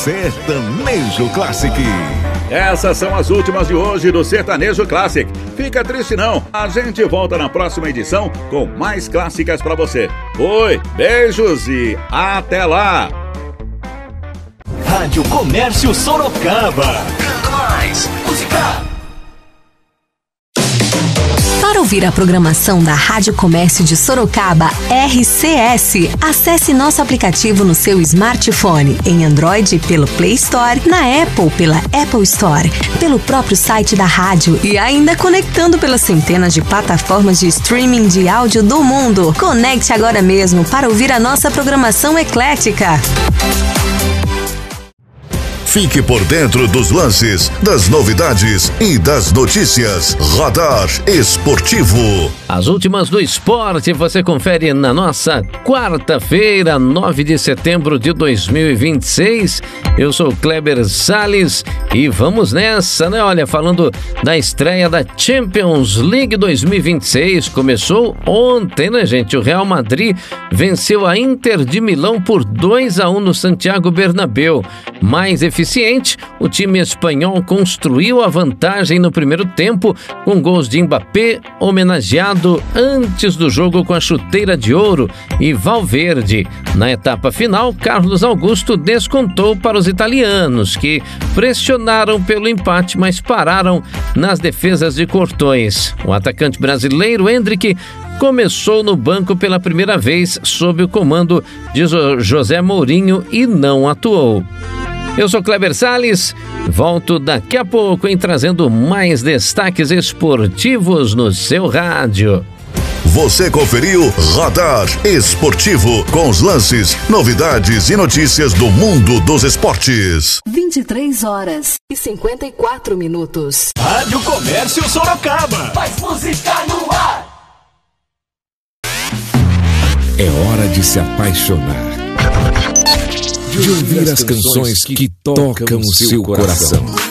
Sertanejo Classic. Essas são as últimas de hoje do Sertanejo Classic. Fica triste não, a gente volta na próxima edição com mais clássicas pra você. Oi, beijos e até lá! Rádio Comércio Sorocaba. Mais música. Para ouvir a programação da Rádio Comércio de Sorocaba, RCS, acesse nosso aplicativo no seu smartphone, em Android pelo Play Store, na Apple pela Apple Store, pelo próprio site da rádio e ainda conectando pelas centenas de plataformas de streaming de áudio do mundo. Conecte agora mesmo para ouvir a nossa programação eclética. Fique por dentro dos lances, das novidades e das notícias. Radar Esportivo. As últimas do esporte você confere na nossa quarta-feira, 9 de setembro de 2026. Eu sou Kleber Salles e vamos nessa, né? Olha, falando da estreia da Champions League 2026. Começou ontem, né, gente? O Real Madrid venceu a Inter de Milão por 2-1 no Santiago Bernabéu. Mais eficiente, o time espanhol construiu a vantagem no primeiro tempo com gols de Mbappé, homenageado antes do jogo com a chuteira de ouro, e Valverde. Na etapa final, Carlos Augusto descontou para os italianos, que pressionaram pelo empate, mas pararam nas defesas de Courtois. O atacante brasileiro Endrick começou no banco pela primeira vez sob o comando de José Mourinho e não atuou. Eu sou Kleber Salles, volto daqui a pouco trazendo mais destaques esportivos no seu rádio. Você conferiu Radar Esportivo com os lances, novidades e notícias do mundo dos esportes. 23h54. Rádio Comércio Sorocaba. Mais música no ar. É hora de se apaixonar, de ouvir as canções que tocam o seu coração.